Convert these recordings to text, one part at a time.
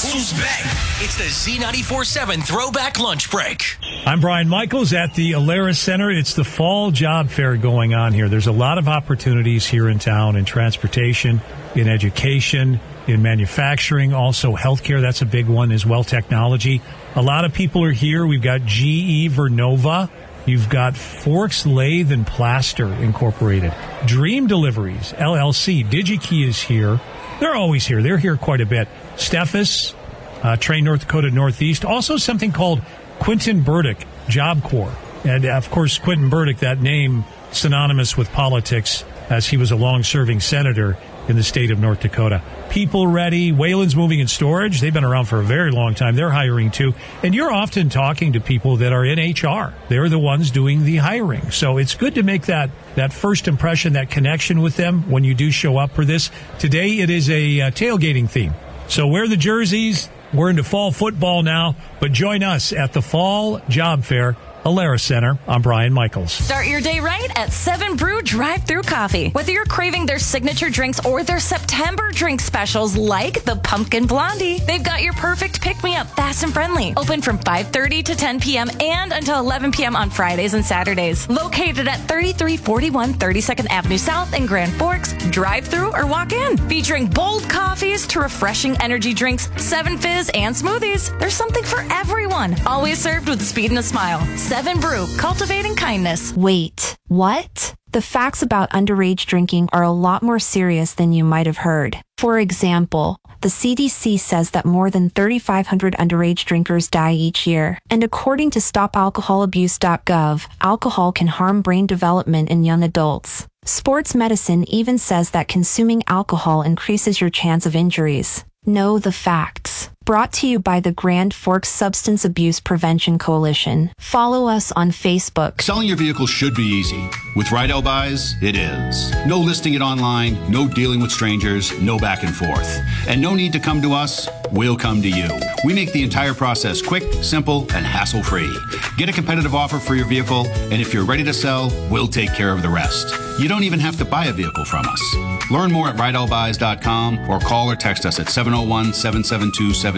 Guess who's back? It's the Z94.7 Throwback Lunch Break. I'm Brian Michaels at the Alara Center. It's the fall job fair going on here. There's a lot of opportunities here in town in transportation, in education, in manufacturing, also healthcare. That's a big one as well, technology. A lot of people are here. We've got GE Vernova. You've got Forks Lathe and Plaster Incorporated. Dream Deliveries, LLC. DigiKey is here. They're always here. They're here quite a bit. Steffes, Train North Dakota Northeast. Also something called Quentin Burdick Job Corps. And, of course, Quentin Burdick, that name synonymous with politics as he was a long-serving senator in the state of North Dakota. People Ready, Wayland's Moving and Storage. They've been around for a very long time. They're hiring, too. And you're often talking to people that are in HR. They're the ones doing the hiring. So it's good to make that first impression, that connection with them when you do show up for this. Today it is a tailgating theme. So wear the jerseys. We're into fall football now. But join us at the Fall Job Fair, Alara Center. I'm Brian Michaels. Start your day right at 7 Brew Drive-Thru Coffee. Whether you're craving their signature drinks or their September drink specials like the Pumpkin Blondie, they've got your perfect pick-me-up, fast and friendly. Open from 5:30 to 10 p.m. and until 11 p.m. on Fridays and Saturdays. Located at 3341 32nd Avenue South in Grand Forks. Drive-thru or walk in. Featuring bold coffees to refreshing energy drinks, 7 Fizz, and smoothies. There's something for everyone. Always served with speed and a smile. 7 Brew, cultivating kindness. Wait, what? The facts about underage drinking are a lot more serious than you might have heard. For example, the CDC says that more than 3,500 underage drinkers die each year. And according to StopAlcoholAbuse.gov, alcohol can harm brain development in young adults. Sports medicine even says that consuming alcohol increases your chance of injuries. Know the facts. Brought to you by the Grand Forks Substance Abuse Prevention Coalition. Follow us on Facebook. Selling your vehicle should be easy. With Rydell Buys, it is. No listing it online, no dealing with strangers, no back and forth. And no need to come to us, we'll come to you. We make the entire process quick, simple, and hassle-free. Get a competitive offer for your vehicle, and if you're ready to sell, we'll take care of the rest. You don't even have to buy a vehicle from us. Learn more at RydellBuys.com or call or text us at 701-772-7211.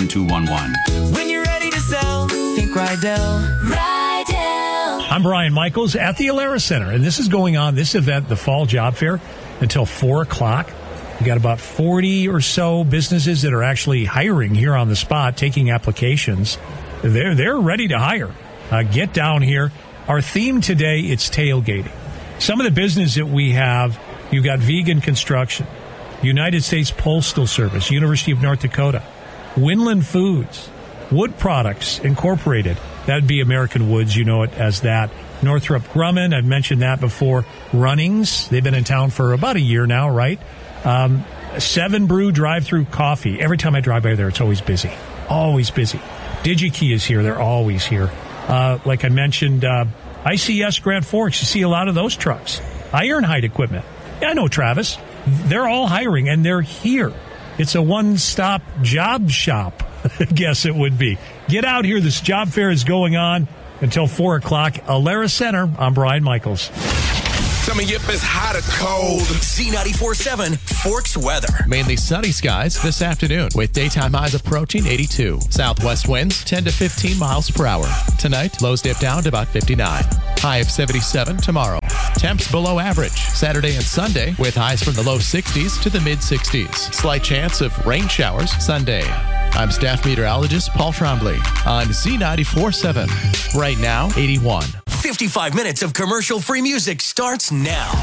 When you're ready to sell, think Rydell. Rydell. I'm Brian Michaels at the Alara Center, and this is going on, this event, the Fall Job Fair, until 4 o'clock. We got about 40 or so businesses that are actually hiring here on the spot, taking applications. They're ready to hire. Get down here. Our theme today, it's tailgating. Some of the business that we have, you've got Vegan Construction, United States Postal Service, University of North Dakota, Winland Foods, Wood Products Incorporated. That'd be American Woods, you know it as that. Northrop Grumman, I've mentioned that before. Runnings, they've been in town for about a year now, right? 7 Brew Drive-Thru Coffee. Every time I drive by there, it's always busy. Always busy. DigiKey is here. They're always here. Like I mentioned, ICS Grand Forks, you see a lot of those trucks. Ironhide Equipment. Yeah, I know, Travis. They're all hiring, and they're here. It's a one-stop job shop, I guess it would be. Get out here. This job fair is going on until 4 o'clock. Alara Center. I'm Brian Michaels. Tell me if it's hot or cold. Z94.7 Forks weather. Mainly sunny skies this afternoon with daytime highs approaching 82. Southwest winds 10 to 15 miles per hour. Tonight, lows dip down to about 59. High of 77 tomorrow. Temps below average Saturday and Sunday with highs from the low 60s to the mid 60s. Slight chance of rain showers Sunday. I'm staff meteorologist Paul Trombley on Z94.7. Right now, 81. 55 minutes of commercial-free music starts now.